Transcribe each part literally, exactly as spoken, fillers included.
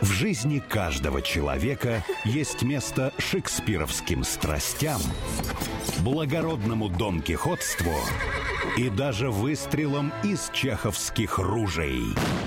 В жизни каждого человека есть место шекспировским страстям, благородному донкихотству и даже выстрелам из чеховских ружей.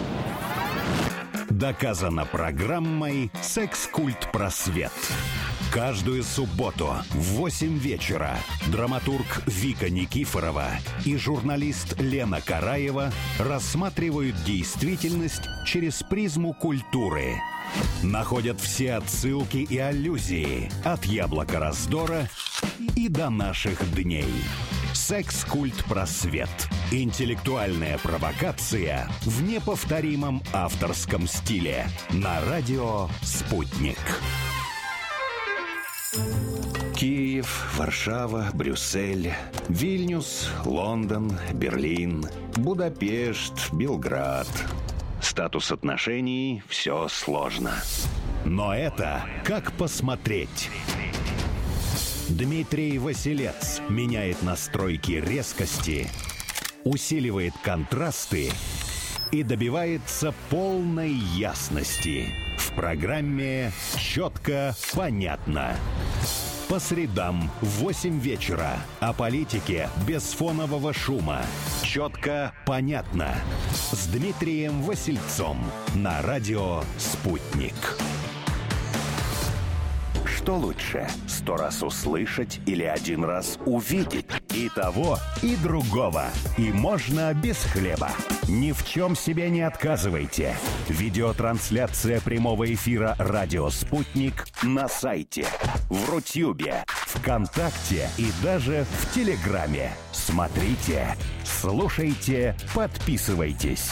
Доказано программой «Секс-культ просвет». Каждую субботу в восемь вечера драматург Вика Никифорова и журналист Лена Караева рассматривают действительность через призму культуры. Находят все отсылки и аллюзии от «Яблока раздора» и до наших дней. «Секс-культ просвет». Интеллектуальная провокация в неповторимом авторском стиле. На радио «Спутник». Киев, Варшава, Брюссель, Вильнюс, Лондон, Берлин, Будапешт, Белград. Статус отношений – все сложно. Но это как посмотреть. Дмитрий Василец меняет настройки резкости, усиливает контрасты и добивается полной ясности. В программе «Четко, понятно». По средам в восемь вечера. О политике без фонового шума. «Четко, понятно». С Дмитрием Васильцом на радио «Спутник». Что лучше, сто раз услышать или один раз увидеть? И того, и другого. И можно без хлеба. Ни в чем себе не отказывайте. Видеотрансляция прямого эфира «Радио Спутник» на сайте, в Рутюбе, ВКонтакте и даже в Телеграме. Смотрите, слушайте, подписывайтесь.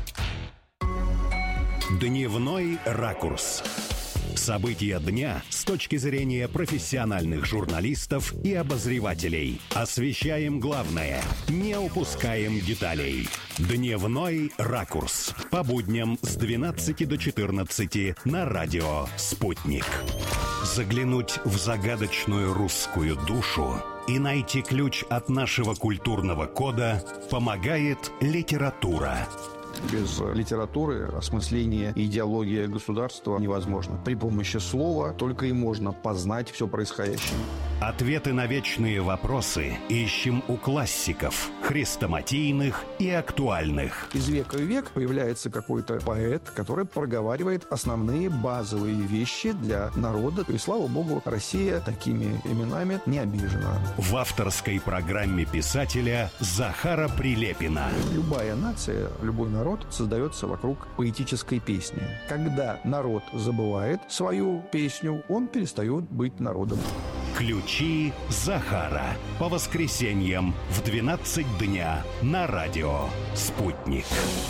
Дневной ракурс. События дня с точки зрения профессиональных журналистов и обозревателей. Освещаем главное, не упускаем деталей. Дневной ракурс. По будням с двенадцати до четырнадцати на радио «Спутник». Заглянуть в загадочную русскую душу и найти ключ от нашего культурного кода помогает литература. Без литературы осмысление и идеология государства невозможно. При помощи слова только и можно познать все происходящее. Ответы на вечные вопросы ищем у классиков, хрестоматийных и актуальных. Из века в век появляется какой-то поэт, который проговаривает основные базовые вещи для народа. И, слава богу, Россия такими именами не обижена. В авторской программе писателя Захара Прилепина. Любая нация, любой народ создается вокруг поэтической песни. Когда народ забывает свою песню, он перестает быть народом. Ключи Захара. По воскресеньям в двенадцать дня на радио «Спутник».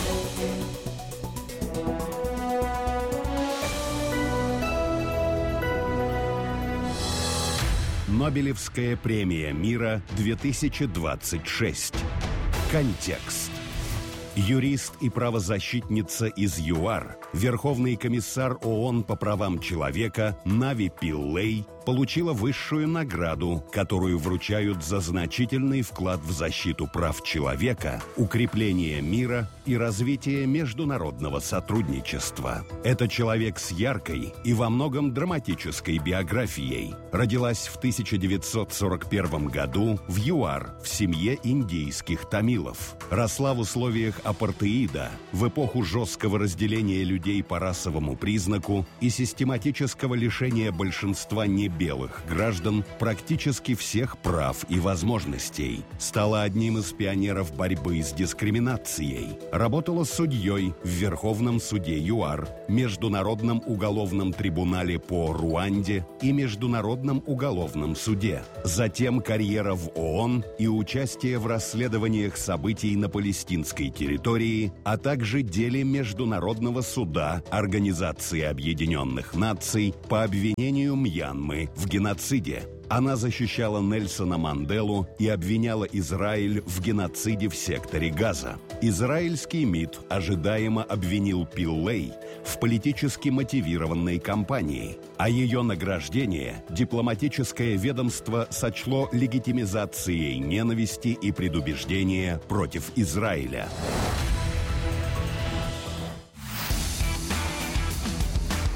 Нобелевская премия мира две тысячи двадцать шесть. Контекст. Юрист и правозащитница из ЮАР, Верховный комиссар ООН по правам человека Нави Пиллей получила высшую награду, которую вручают за значительный вклад в защиту прав человека, укрепление мира и развитие международного сотрудничества. Это человек с яркой и во многом драматической биографией. Родилась в тысяча девятьсот сорок первом году в ЮАР в семье индейских тамилов. Росла в условиях апартеида, в эпоху жесткого разделения людей по расовому признаку и систематического лишения большинства небелых граждан практически всех прав и возможностей. Стала одним из пионеров борьбы с дискриминацией. Работала судьей в Верховном суде ЮАР, Международном уголовном трибунале по Руанде и Международном уголовном суде. Затем карьера в ООН и участие в расследованиях событий на палестинской территории, а также деле Международного суда Организации Объединенных Наций по обвинению Мьянмы в геноциде. Она защищала Нельсона Манделу и обвиняла Израиль в геноциде в секторе Газа. Израильский МИД ожидаемо обвинил Пиллей в политически мотивированной кампании, а ее награждение дипломатическое ведомство сочло легитимизацией ненависти и предубеждения против Израиля.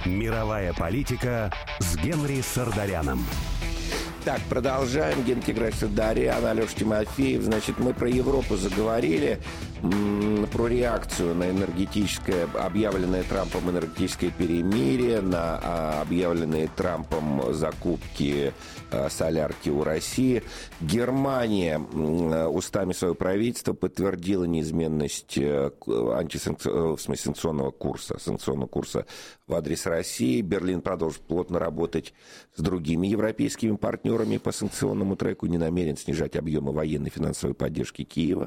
Мировая политика с Генри Сардаряном. Так, продолжаем. Генри Сардарян, Алеша Тимофеев. Значит, мы про Европу заговорили, м- про реакцию на энергетическое, объявленное Трампом энергетическое перемирие, на а, объявленные Трампом закупки а, солярки у России. Германия м- устами своего правительства подтвердила неизменность антисанкционного, в смысле, санкционного курса, санкционного курса в адрес России. Берлин продолжит плотно работать с другими европейскими партнерами по санкционному треку, не намерен снижать объемы военной и финансовой поддержки Киева.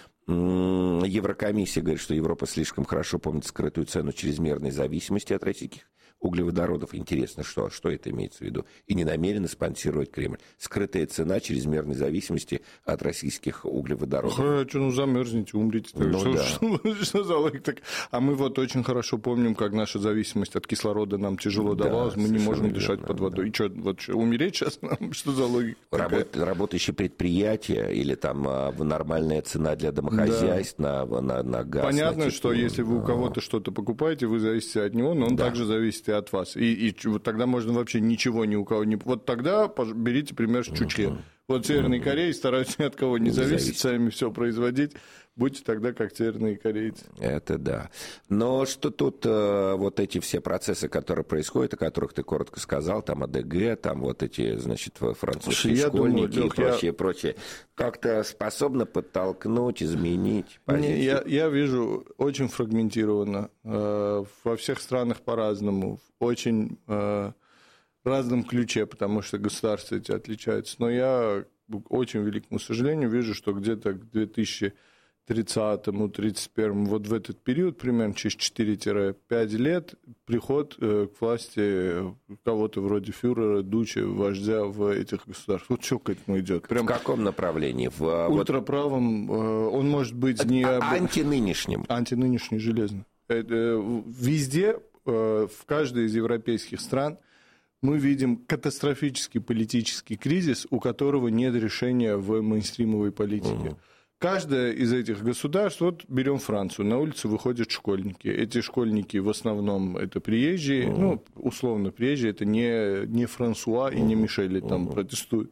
Еврокомиссия говорит, что Европа слишком хорошо помнит скрытую цену чрезмерной зависимости от российских углеводородов. Интересно, что, что это имеется в виду? И не намерена спонсировать Кремль. Скрытая цена чрезмерной зависимости от российских углеводородов. А что, ну замерзните, умрите. Ну, что, да. что, что за логика? А мы вот очень хорошо помним, как наша зависимость от кислорода нам тяжело да, давалась, мы не можем верно, дышать под водой. Да. И что, вот, что, умереть сейчас нам? Что за логика? Работ, работающие предприятия или там нормальная цена для домохозяйств да. на, на, на газ. Понятно, на что если вы у кого-то что-то покупаете, вы зависите от него, но он да. также зависит и от вас. И, и вот тогда можно вообще ничего ни у кого не... Вот тогда берите пример с Чучхе. Uh-huh. Вот Северные uh-huh. Кореи стараются ни от кого не, не зависеть, зависит. Сами все производить. Будьте тогда как северные корейцы. Это да. Но что тут э, вот эти все процессы, которые происходят, о которых ты коротко сказал, там АДГ, там вот эти, значит, французские Слушай, школьники думаю, Лёх, и прочее, я... прочее, как-то способно подтолкнуть, изменить позицию? Не, я, я вижу очень фрагментированно. Э, во всех странах по-разному. В очень э, разном ключе, потому что государства эти отличаются. Но я, к очень великому сожалению, вижу, что где-то к две тысячи тридцатому, тридцать первому, вот в этот период, примерно через четыре-пять лет, приход к власти кого-то вроде фюрера, дуче, вождя в этих государствах. Вот все к этому идет. Прям в каком направлении? В ультраправом. Он может быть не... Антинынешним. Антинынешний, железно. Везде, в каждой из европейских стран, мы видим катастрофический политический кризис, у которого нет решения в мейнстримовой политике. Угу. Каждое из этих государств, вот берем Францию, на улице выходят школьники. Эти школьники в основном это приезжие, uh-huh. ну, условно приезжие, это не, не Франсуа и не Мишель там uh-huh. протестуют.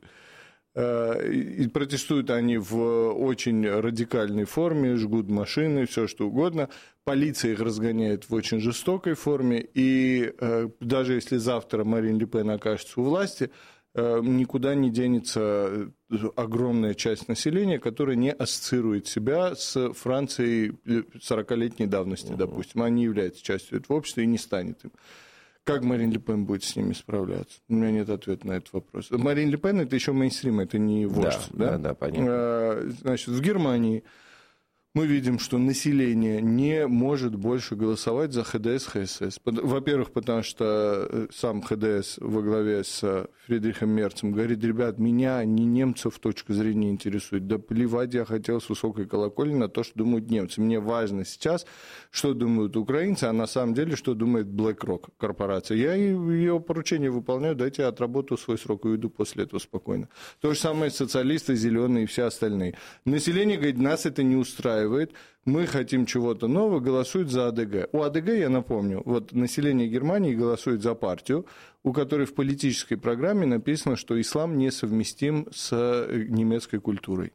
И протестуют они в очень радикальной форме, жгут машины, все что угодно. Полиция их разгоняет в очень жестокой форме. И даже если завтра Марин Ле Пен окажется у власти, никуда не денется огромная часть населения, которая не ассоциирует себя с Францией сорокалетней давности, uh-huh. допустим. Она не является частью этого общества и не станет им. Как Марин Ле Пен будет с ними справляться? У меня нет ответа на этот вопрос. Марин Ле Пен – это еще мейнстрим, это не вождь. Да, да, да, понятно. Значит, в Германии мы видим, что население не может больше голосовать за ХДС, ХСС. Во-первых, потому что сам ХДС во главе с Фридрихом Мерцем говорит: ребят, меня не немцев точка зрения интересует. Да плевать я хотел с высокой колокольни на то, что думают немцы. Мне важно сейчас, что думают украинцы, а на самом деле, что думает BlackRock корпорация. Я ее поручение выполняю, дайте я отработаю свой срок и уйду после этого спокойно. То же самое социалисты, зеленые и все остальные. Население говорит: нас это не устраивает. Мы хотим чего-то нового, голосуют за АДГ. У АДГ, я напомню, вот население Германии голосует за партию, у которой в политической программе написано, что ислам несовместим с немецкой культурой.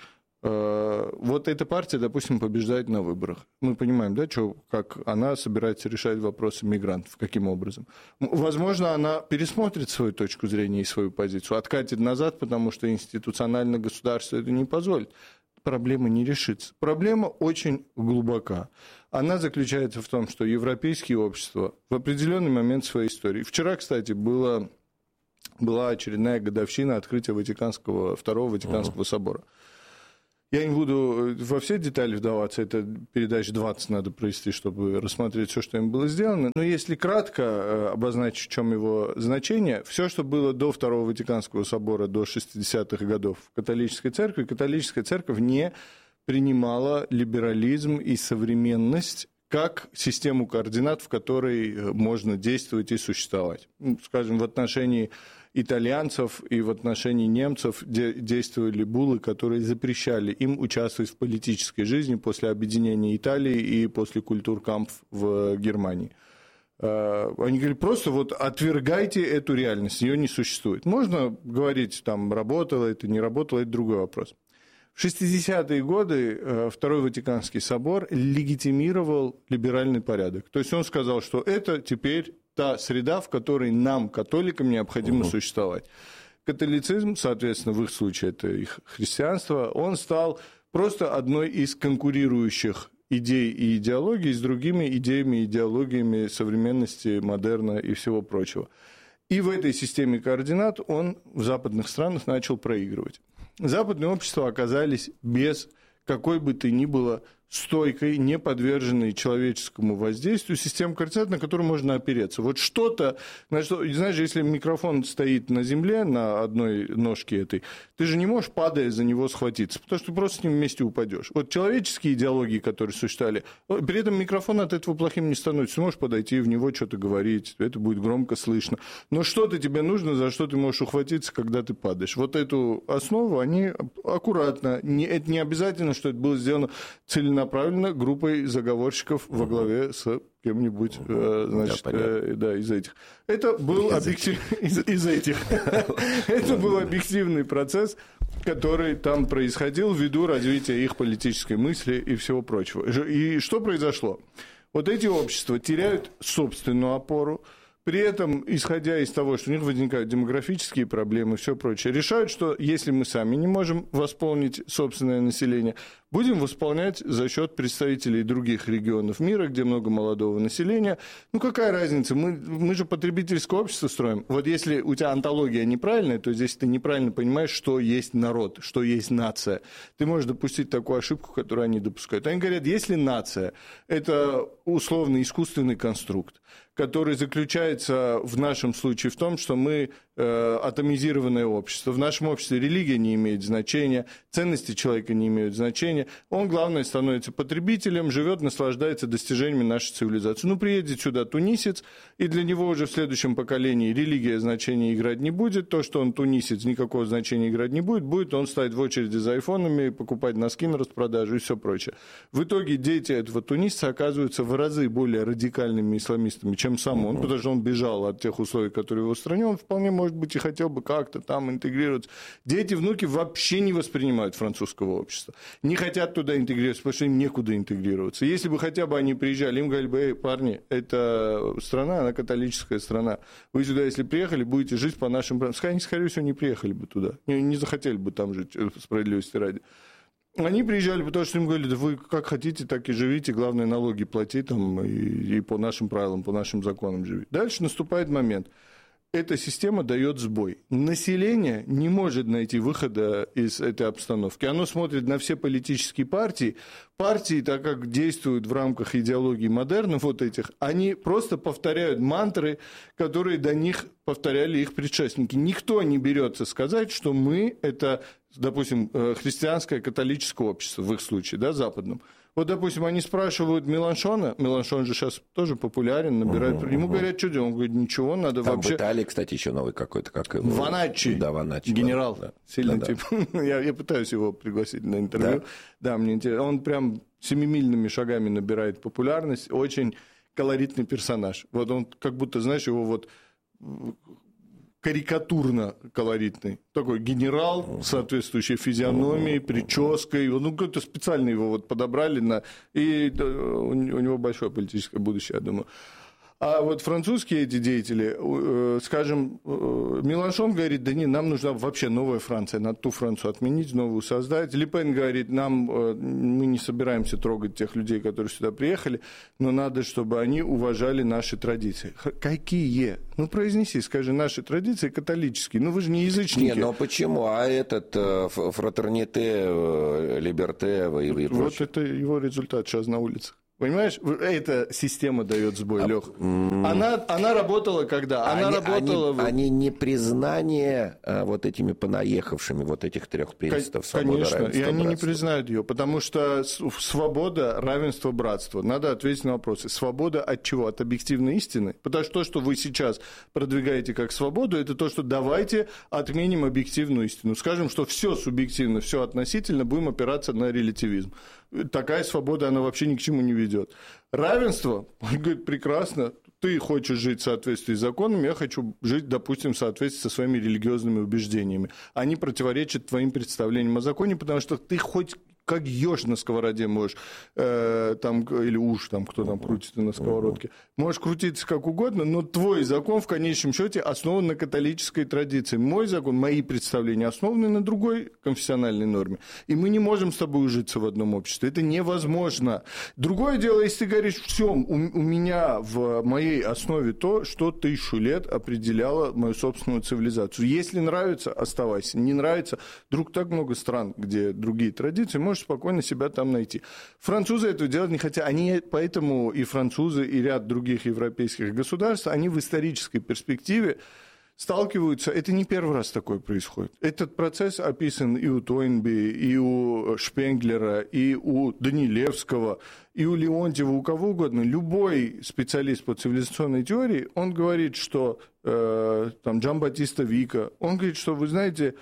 Вот эта партия, допустим, побеждает на выборах. Мы понимаем, да, что, как она собирается решать вопросы мигрантов, каким образом. Возможно, она пересмотрит свою точку зрения и свою позицию, откатит назад, потому что институционально государство это не позволит. Проблема не решится. Проблема очень глубока. Она заключается в том, что европейские общества в определенный момент своей истории... Вчера, кстати, было, была очередная годовщина открытия Ватиканского, Второго Ватиканского uh-huh. собора. Я не буду во все детали вдаваться, это передач двадцать надо провести, чтобы рассмотреть все, что им было сделано. Но если кратко обозначить, в чем его значение, все, что было до Второго Ватиканского собора, до шестидесятых годов в католической церкви, католическая церковь не принимала либерализм и современность как систему координат, в которой можно действовать и существовать. Скажем, в отношении итальянцев и в отношении немцев действовали буллы, которые запрещали им участвовать в политической жизни после объединения Италии и после культуркампф в Германии. Они говорят, просто вот отвергайте эту реальность, ее не существует. Можно говорить, там, работало это, не работало, это другой вопрос. В шестидесятые годы Второй Ватиканский собор легитимировал либеральный порядок. То есть он сказал, что это теперь та среда, в которой нам, католикам, необходимо угу. существовать. Католицизм, соответственно, в их случае это их христианство, он стал просто одной из конкурирующих идей и идеологий с другими идеями и идеологиями современности, модерна и всего прочего. И в этой системе координат он в западных странах начал проигрывать. Западные общества оказались без какой бы то ни было стойкой, не подверженной человеческому воздействию, система координат, на которую можно опереться. Вот что-то, знаешь, если микрофон стоит на земле, на одной ножке этой, ты же не можешь, падая, за него схватиться, потому что ты просто с ним вместе упадешь. Вот человеческие идеологии, которые существовали, при этом микрофон от этого плохим не становится. Ты можешь подойти в него, что-то говорить, это будет громко слышно. Но что-то тебе нужно, за что ты можешь ухватиться, когда ты падаешь. Вот эту основу они аккуратно, не, это не обязательно, что это было сделано целенаправленно, направленно группой заговорщиков во главе с кем-нибудь, значит, да, да, из этих. Это был объектив... из, из этих. Это был объективный процесс, который там происходил ввиду развития их политической мысли и всего прочего. И что произошло? Вот эти общества теряют собственную опору, при этом, исходя из того, что у них возникают демографические проблемы и все прочее, решают, что если мы сами не можем восполнить собственное население, будем восполнять за счет представителей других регионов мира, где много молодого населения. Ну, какая разница? Мы, мы же потребительское общество строим. Вот если у тебя онтология неправильная, то здесь ты неправильно понимаешь, что есть народ, что есть нация. Ты можешь допустить такую ошибку, которую они допускают. Они говорят, если нация – это условно искусственный конструкт, который заключается в нашем случае в том, что мы э, атомизированное общество. В нашем обществе религия не имеет значения, ценности человека не имеют значения. Он, главное, становится потребителем, живет, наслаждается достижениями нашей цивилизации. Ну, приедет сюда тунисец, и для него уже в следующем поколении религия значения играть не будет. То, что он тунисец, никакого значения играть не будет. Будет он стоять в очереди за айфонами, покупать носки на распродажу и все прочее. В итоге дети этого тунисца оказываются в разы более радикальными исламистами, чем сам он, потому что он бежал от тех условий, которые в его стране, он вполне, может быть, и хотел бы как-то там интегрироваться. Дети, внуки вообще не воспринимают французского общества, не хотят туда интегрироваться, потому что им некуда интегрироваться. Если бы хотя бы они приезжали, им говорили бы, эй, парни, это страна, она католическая страна, вы сюда, если приехали, будете жить по нашим правилам. Они, скорее всего, не приехали бы туда, не, не захотели бы там жить, справедливости ради. Они приезжали, потому что им говорили, да вы как хотите, так и живите, главное, налоги платить там, и, и по нашим правилам, по нашим законам живите. Дальше наступает момент. Эта система дает сбой. Население не может найти выхода из этой обстановки. Оно смотрит на все политические партии. Партии, так как действуют в рамках идеологии модерна, вот этих, они просто повторяют мантры, которые до них повторяли их предшественники. Никто не берется сказать, что мы – это, допустим, христианское католическое общество в их случае, да, западном. Вот, допустим, они спрашивают Меланшона, Меланшон же сейчас тоже популярен, набирает, ему говорят, что делать, он говорит, ничего, надо там вообще... в Италии, кстати, еще новый какой-то, как его... Ваначчи, да, Ваначчи, генерал, да. сильный да, тип. Да. я, я пытаюсь его пригласить на интервью, да, да мне интересно, он прям семимильными шагами набирает популярность, очень колоритный персонаж, вот он как будто, знаешь, его вот... карикатурно колоритный. Такой генерал с соответствующей физиономией, прической. Ну, как-то специально его вот подобрали. На... И у него большое политическое будущее, я думаю. А вот французские эти деятели, скажем, Меланшон говорит, да не, нам нужна вообще новая Франция, надо ту Францию отменить, новую создать. Ле Пен говорит, нам, мы не собираемся трогать тех людей, которые сюда приехали, но надо, чтобы они уважали наши традиции. Какие? Ну, произнеси, скажи, наши традиции католические. Ну, вы же не язычники. Не, ну почему? А этот фратерните, либерте и прочее? Вот это его результат сейчас на улицах. Понимаешь, эта система дает сбой, а, Лёх. Она, она работала когда? Она они, работала... Они, в... они не признание а, вот этими понаехавшими, вот этих трех принципов свободы, конечно, равенства, и они братства. Не признают ее, потому что свобода, равенство, братство. Надо ответить на вопросы. Свобода от чего? От объективной истины? Потому что то, что вы сейчас продвигаете как свободу, это то, что давайте отменим объективную истину. Скажем, что все субъективно, все относительно, будем опираться на релятивизм. Такая свобода, она вообще ни к чему не ведет. Равенство, он говорит, прекрасно, ты хочешь жить в соответствии с законом, я хочу жить, допустим, в соответствии со своими религиозными убеждениями. Они противоречат твоим представлениям о законе, потому что ты хоть как ешь на сковороде можешь, э, там, или уж, там, кто там крутится на сковородке, можешь крутиться как угодно, но твой закон в конечном счете основан на католической традиции. Мой закон, мои представления основаны на другой конфессиональной норме. И мы не можем с тобой ужиться в одном обществе. Это невозможно. Другое дело, если ты говоришь, все, у, у меня в моей основе то, что тысячу лет определяло мою собственную цивилизацию. Если нравится, оставайся. Не нравится, вдруг так много стран, где другие традиции, можешь спокойно себя там найти. Французы этого делать не хотят. Они, поэтому и французы, и ряд других европейских государств, они в исторической перспективе сталкиваются. Это не первый раз такое происходит. Этот процесс описан и у Тойнби, и у Шпенглера, и у Данилевского, и у Леонтьева, у кого угодно. Любой специалист по цивилизационной теории, он говорит, что э, там Джамбаттиста Вика, он говорит, что, вы знаете,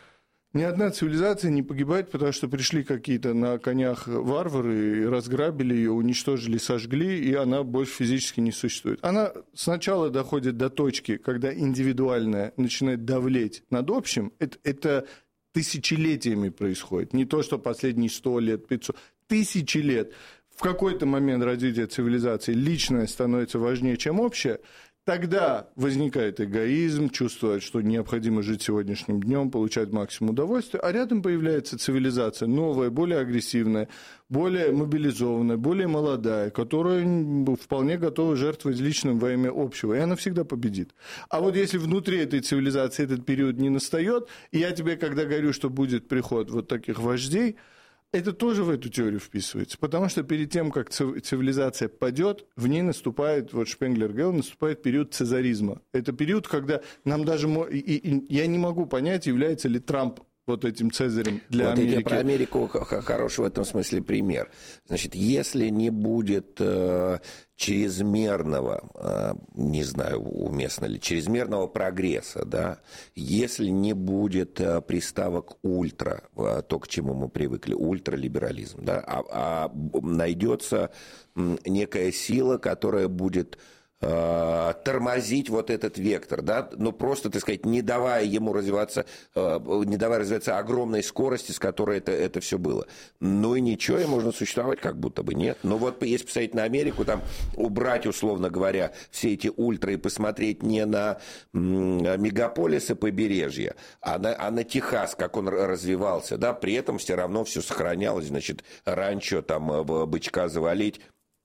ни одна цивилизация не погибает, потому что пришли какие-то на конях варвары, и разграбили ее, уничтожили, сожгли, и она больше физически не существует. Она сначала доходит до точки, когда индивидуальное начинает давлеть над общим. Это, это тысячелетиями происходит. Не то, что последние сто лет, пятьсот. Тысячи лет. В какой-то момент развития цивилизации личное становится важнее, чем общее. Тогда возникает эгоизм, чувство, что необходимо жить сегодняшним днем, получать максимум удовольствия, а рядом появляется цивилизация новая, более агрессивная, более мобилизованная, более молодая, которая вполне готова жертвовать личным во имя общего, и она всегда победит. А вот если внутри этой цивилизации этот период не настает, и я тебе, когда говорю, что будет приход вот таких вождей, это тоже в эту теорию вписывается, потому что перед тем, как цивилизация падет, в ней наступает, вот Шпенглер говорил, наступает период цезаризма. Это период, когда нам даже... И, и, я не могу понять, является ли Трамп вот этим Цезарем для вот Америки. Вот про Америку хороший в этом смысле пример. Значит, если не будет э, чрезмерного, э, не знаю, уместно ли, чрезмерного прогресса, да, если не будет э, приставок ультра, э, то, к чему мы привыкли, ультралиберализм, да, а, а найдется э, некая сила, которая будет тормозить вот этот вектор, да, ну просто, так сказать, не давая ему развиваться, не давая развиваться огромной скорости, с которой это, это все было. Ну и ничего, и можно существовать как будто бы нет. Но вот если посмотреть на Америку, там убрать, условно говоря, все эти ультра и посмотреть не на мегаполисы побережья, а на, а на Техас, как он развивался, да, при этом все равно все сохранялось, значит, ранчо, там, бычка завалить.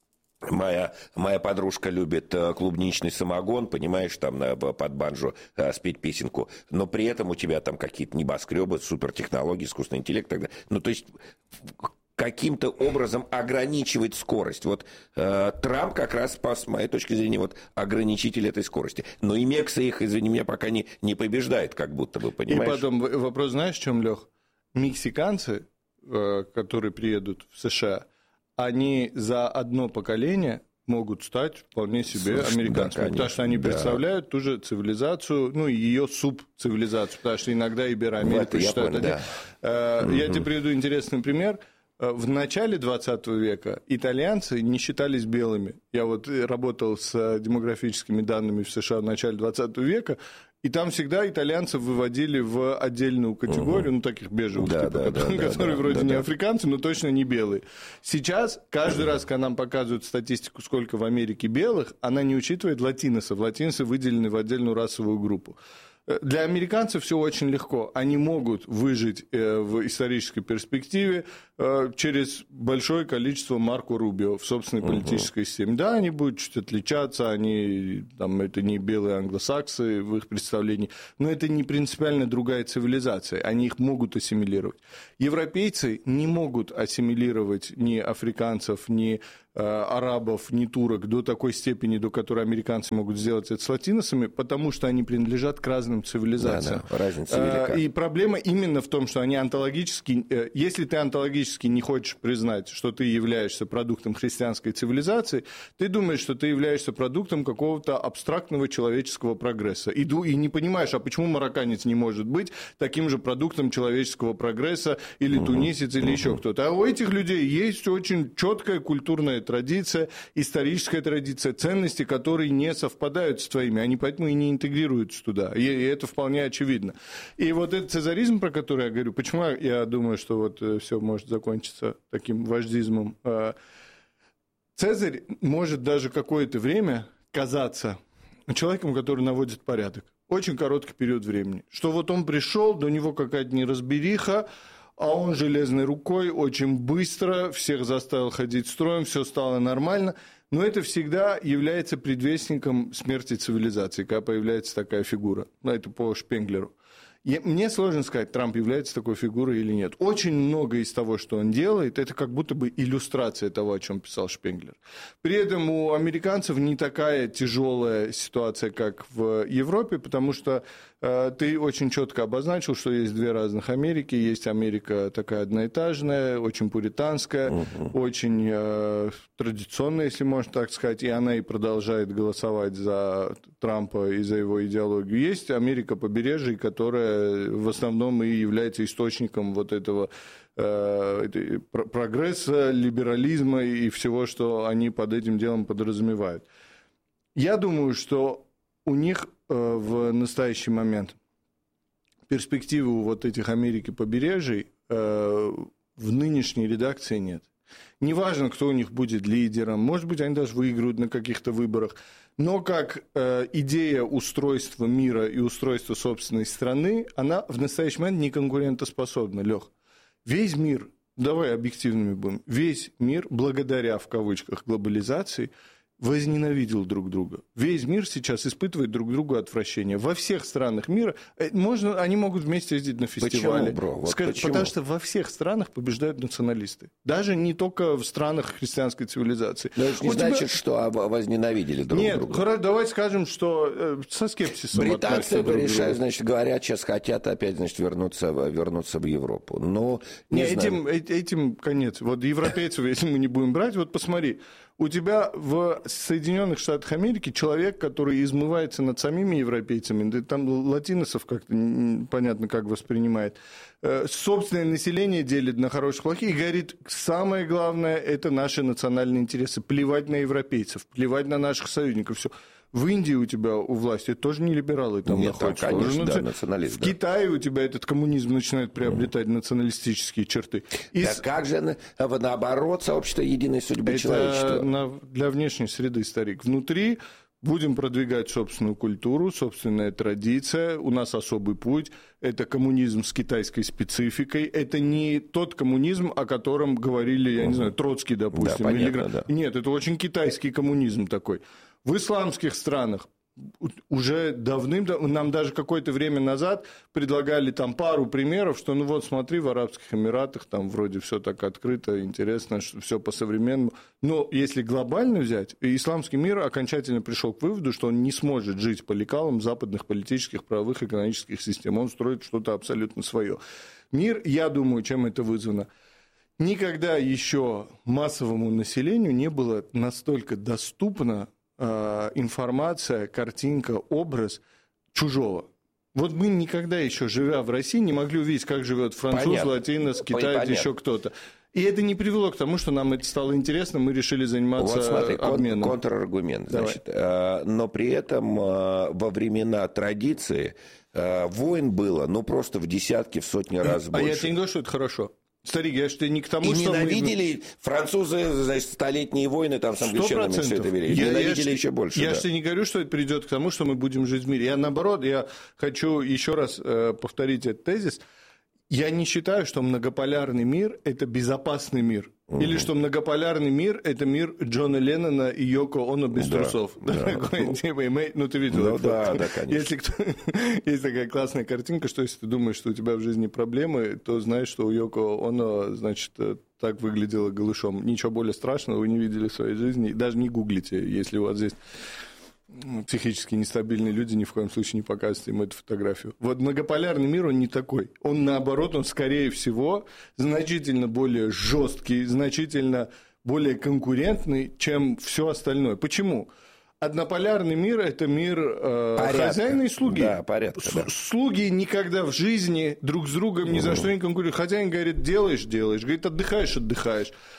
Моя, моя подружка любит клубничный самогон, понимаешь, там под банджо спеть песенку, но при этом у тебя там какие-то небоскребы, супертехнологии, искусственный интеллект и так далее. Ну, то есть каким-то образом ограничивать скорость. Вот э, Трамп как раз, с моей точки зрения, вот ограничитель этой скорости. Но и Мекса их, извини меня, пока не, не побеждает, как будто бы, понимаешь? И потом вопрос, знаешь, в чем, Лех? Мексиканцы, э, которые приедут в США, они за одно поколение могут стать вполне себе Слушай, американцами, да, потому что они да. представляют ту же цивилизацию, ну, и ее субцивилизацию, потому что иногда Ибероамерику считают. Понял, да. э, угу. Я тебе приведу интересный пример. В начале двадцатого века итальянцы не считались белыми. Я вот работал с демографическими данными в США в начале двадцатого века, и там всегда итальянцев выводили в отдельную категорию, угу. ну, таких бежевых, да, типа, да, которые, да, которые да, вроде да, не да. африканцы, но точно не белые. Сейчас, каждый раз, когда нам показывают статистику, сколько в Америке белых, она не учитывает латиносов. Латиносы выделены в отдельную расовую группу. Для американцев все очень легко. Они могут выжить в исторической перспективе через большое количество Марко Рубио в собственной политической uh-huh. системе. Да, они будут чуть отличаться, они, там, это не белые англосаксы в их представлении, но это не принципиально другая цивилизация. Они их могут ассимилировать. Европейцы не могут ассимилировать ни африканцев, ни арабов, ни турок до такой степени, до которой американцы могут сделать это с латиносами, потому что они принадлежат к разным цивилизациям. Да, да, разница велика. И проблема именно в том, что они онтологически... Если ты онтологически не хочешь признать, что ты являешься продуктом христианской цивилизации, ты думаешь, что ты являешься продуктом какого-то абстрактного человеческого прогресса. И, и не понимаешь, а почему марокканец не может быть таким же продуктом человеческого прогресса, или угу. тунисец, или угу. еще кто-то. А у этих людей есть очень четкая культурная традиция, историческая традиция, ценности, которые не совпадают с твоими, они поэтому и не интегрируются туда, и, и это вполне очевидно. И вот этот цезаризм, про который я говорю, почему я думаю, что вот все может закончиться таким вождизмом. Цезарь может даже какое-то время казаться человеком, который наводит порядок. Очень короткий период времени. Что вот он пришел, до него какая-то неразбериха, а он железной рукой очень быстро всех заставил ходить строем, все стало нормально. Но это всегда является предвестником смерти цивилизации, когда появляется такая фигура. Это по Шпенглеру. Мне сложно сказать, Трамп является такой фигурой или нет. Очень много из того, что он делает, это как будто бы иллюстрация того, о чем писал Шпенглер. При этом у американцев не такая тяжелая ситуация, как в Европе, потому что э, ты очень четко обозначил, что есть две разных Америки. Есть Америка такая одноэтажная, очень пуританская, угу. очень э, традиционная, если можно так сказать, и она и продолжает голосовать за Трампа и за его идеологию. Есть Америка побережья, которая в основном и является источником вот этого э, прогресса, либерализма и всего, что они под этим делом подразумевают. Я думаю, что у них э, в настоящий момент перспективы у вот этих Америки побережий э, в нынешней редакции нет. Неважно, кто у них будет лидером, может быть, они даже выиграют на каких-то выборах, но как э, идея устройства мира и устройства собственной страны, она в настоящий момент не конкурентоспособна, Лёх. Весь мир, давай объективными будем, весь мир, благодаря, в кавычках, глобализации, возненавидел друг друга. Весь мир сейчас испытывает друг другу отвращение. Во всех странах мира можно, они могут вместе ездить на фестивале. Почему, бро? Вот Скажи, почему? Потому что во всех странах побеждают националисты. Даже не только в странах христианской цивилизации. Но это не У значит, тебя... что возненавидели друг Нет, друга. Нет, давай скажем, что со скепсисом британцы относятся друг к другу. решают, значит, говорят, сейчас хотят опять, значит, вернуться, вернуться в Европу. Но не, не этим, этим конец. Вот европейцев, если мы не будем брать, вот посмотри. У тебя в Соединенных Штатах Америки человек, который измывается над самими европейцами, да, там латиносов как-то непонятно как воспринимает, собственное население делит на хороших и плохих и говорит, самое главное – это наши национальные интересы, плевать на европейцев, плевать на наших союзников, все. В Индии у тебя у власти тоже не либералы там Нет, находятся. там, конечно, тоже, да, националисты. В да. Китае у тебя этот коммунизм начинает приобретать mm. националистические черты. И да с... как же наоборот сообщество единой судьбы это человечества? На... Для внешней среды, старик. Внутри будем продвигать собственную культуру, собственная традиция, у нас особый путь. Это коммунизм с китайской спецификой. Это не тот коммунизм, о котором говорили, я не знаю, Троцкий, допустим. Да, понятно, или... да. Нет, это очень китайский коммунизм такой. В исламских странах уже давным-давно, нам даже какое-то время назад предлагали там пару примеров, что ну вот смотри, в Арабских Эмиратах там вроде все так открыто, интересно, что все по-современному. Но если глобально взять, исламский мир окончательно пришел к выводу, что он не сможет жить по лекалам западных политических, правовых, экономических систем. Он строит что-то абсолютно свое. Мир, я думаю, чем это вызвано. Никогда еще массовому населению не было настолько доступно информация, картинка, образ чужого. Вот мы никогда еще, живя в России, не могли увидеть, как живет француз, Понятно. латинос, китаец, Понятно. еще кто-то. И это не привело к тому, что нам это стало интересно, мы решили заниматься вот смотри, обменом. Кон- контраргумент. Значит, э, но при этом э, во времена традиции э, войн было, ну, просто в десятки, в сотни раз а больше. А я тебе не говорю, что это хорошо. Старик, я что не к тому, и что ненавидели мы... французы, значит, столетние войны там с англичанами все это вели. Я, ненавидели я, еще больше. Я да. же тебе не говорю, что это придет к тому, что мы будем жить в мире. Я наоборот, я хочу еще раз э, повторить этот тезис. Я не считаю, что многополярный мир – это безопасный мир. Угу. Или что многополярный мир – это мир Джона Леннона и Йоко Оно без да, трусов. Да. Такой, типа, ну, ты видел ну, это? Да, да, конечно. Если кто... Есть такая классная картинка, что если ты думаешь, что у тебя в жизни проблемы, то знаешь, что у Йоко Оно, значит, так выглядело голышом. Ничего более страшного вы не видели в своей жизни. Даже не гуглите, если у вас здесь... психически нестабильные люди, ни в коем случае не показывайте им эту фотографию. Вот многополярный мир, он не такой. Он, наоборот, он, скорее всего, значительно более жесткий, значительно более конкурентный, чем все остальное. Почему? Однополярный мир – это мир э, хозяина и слуги. Да, порядка, да. Слуги никогда в жизни друг с другом ни за что не конкурируют. Хозяин говорит, делаешь – делаешь, говорит, отдыхаешь – отдыхаешь.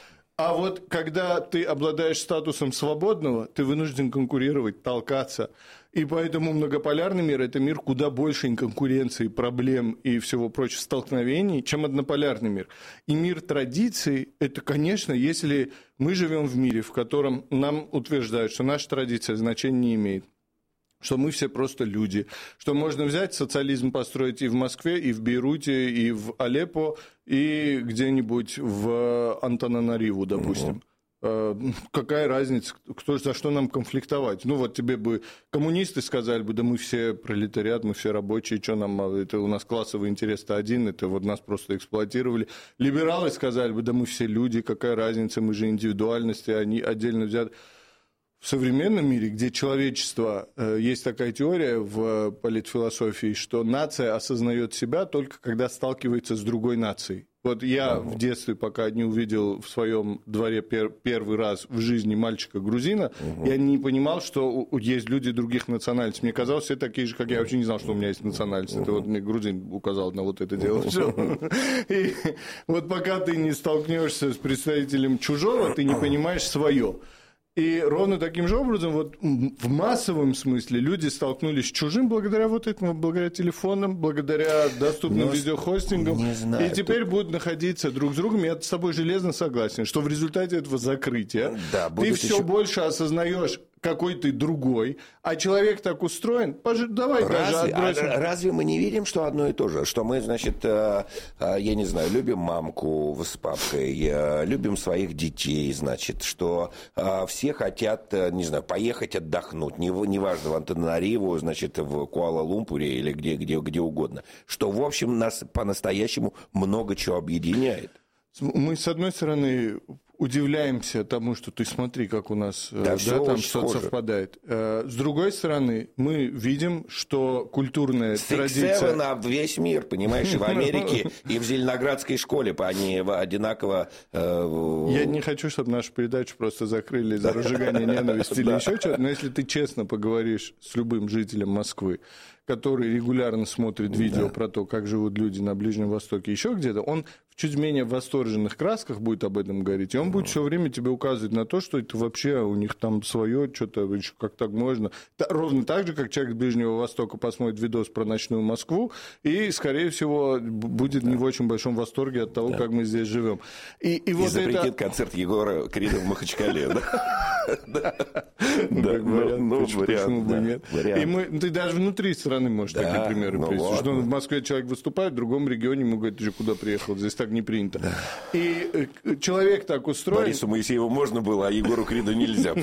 А вот когда ты обладаешь статусом свободного, ты вынужден конкурировать, толкаться. И поэтому многополярный мир – это мир куда большей конкуренции, проблем и всего прочего, столкновений, чем однополярный мир. И мир традиций – это, конечно, если мы живем в мире, в котором нам утверждают, что наша традиция значения не имеет, что мы все просто люди, что можно взять социализм, построить и в Москве, и в Бейруте, и в Алеппо, и где-нибудь в Антананариву, допустим. Uh-huh. Какая разница, кто, за что нам конфликтовать? Ну вот тебе бы коммунисты сказали бы, да мы все пролетариат, мы все рабочие, что нам, это у нас классовый интерес-то один, это вот нас просто эксплуатировали. Либералы сказали бы, да мы все люди, какая разница, мы же индивидуальности, они отдельно взяты. В современном мире, где человечество, есть такая теория в политфилософии, что нация осознает себя только когда сталкивается с другой нацией. Вот я в детстве, пока не увидел в своем дворе пер, первый раз в жизни мальчика-грузина, угу. я не понимал, что есть люди других национальностей. Мне казалось, все такие же, как я. Я вообще не знал, что у меня есть национальность. Угу. Это вот мне грузин указал на вот это дело. И вот пока ты не столкнешься с представителем чужого, ты не понимаешь свое. И ровно таким же образом, вот в массовом смысле люди столкнулись с чужим благодаря вот этому, благодаря телефонам, благодаря доступным Но видеохостингам. И теперь тут... будут находиться друг с другом. Я с тобой железно согласен, что в результате этого закрытия да, ты все еще... больше осознаешь, какой ты другой, а человек так устроен, давай разве, даже отбросим. А, разве мы не видим, что одно и то же? Что мы, значит, я не знаю, любим мамку с папкой, любим своих детей, значит, что все хотят, не знаю, поехать отдохнуть, неважно, в Антананариву, значит, в Куала-Лумпуре или где, где, где угодно. Что, в общем, нас по-настоящему много чего объединяет. Мы, с одной стороны, удивляемся тому, что ты смотри, как у нас да, да, там что-то совпадает. С другой стороны, мы видим, что культурная традиция... на весь мир, понимаешь, и в Америке, и в Зеленоградской школе, они одинаково... Я не хочу, чтобы нашу передачу просто закрыли за разжигание ненависти или еще что-то, но если ты честно поговоришь с любым жителем Москвы, который регулярно смотрит видео да. про то, как живут люди на Ближнем Востоке, еще где-то, он в чуть менее восторженных красках будет об этом говорить, и он будет все время тебе указывать на то, что это вообще у них там свое, что-то, как так можно. Ровно так же, как человек с Ближнего Востока посмотрит видос про ночную Москву, и, скорее всего, будет да. не в очень большом восторге от того, да. как мы здесь живем. И, и, и вот запретит это... концерт Егора Крида в Махачкале. Да, почему бы нет? И ты даже внутри страны можешь такие примеры привести. Что в Москве человек выступает, в другом регионе ему говорят, ты же куда приехал, здесь так не принято. И человек так устроен... Борису Моисееву можно было, а Егору Криду нельзя.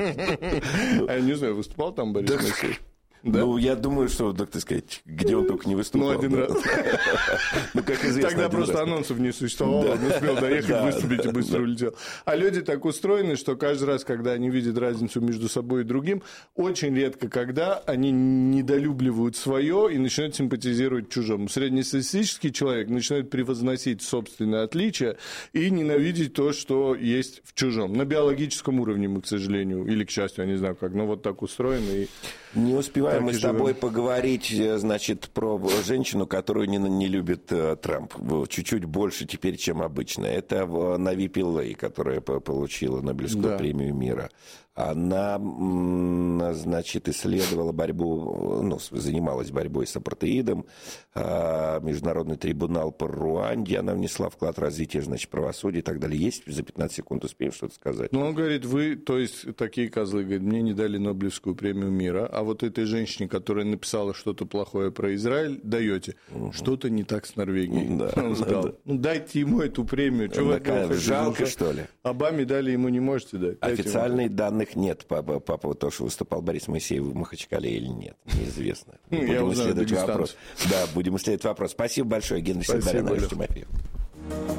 А я не знаю, выступал там Борис Моисеев? Да? Ну, я думаю, что, так сказать, где он только не выступал. Ну, один да. раз. Ну, как известно, тогда просто раз. Анонсов не существовало, да. он успел доехать, да, выступить да, и быстро да. улетел. А люди так устроены, что каждый раз, когда они видят разницу между собой и другим, очень редко, когда они недолюбливают свое и начинают симпатизировать чужому. Среднестатистический человек начинает превозносить собственное отличие и ненавидеть то, что есть в чужом. На биологическом уровне мы, к сожалению, или к счастью, я не знаю как, но вот так устроены. И... Не успеваем мы с тобой живем. Поговорить, значит, про женщину, которую не, не любит uh, Трамп. Чуть-чуть больше теперь, чем обычно. Это Нави Пиллей, которая получила Нобелевскую да. премию мира. Она, значит, исследовала борьбу, ну, занималась борьбой с апартеидом, Международный трибунал по Руанде, она внесла вклад в развитие, значит, правосудия и так далее. Есть за пятнадцать секунд успеем что-то сказать? Ну, он говорит, вы, то есть, такие козлы, говорит, мне не дали Нобелевскую премию мира, а вот этой женщине, которая написала что-то плохое про Израиль, даете. Угу. Что-то не так с Норвегией. Да, он сказал, да, да. ну, дайте ему эту премию. Чего да, вы жалко, что ли? Обаме дали, ему не можете дать. Официальные данные нет по, по поводу того, что выступал Борис Моисеев в Махачкале или нет. Неизвестно. Будем исследовать вопрос. Да, будем исследовать вопрос. Спасибо большое, Генрих Сидоренко, Тимофеев.